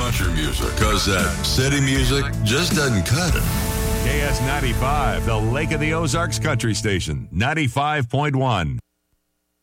country music, because that city music just doesn't cut it. KS95, the Lake of the Ozarks Country Station, 95.1.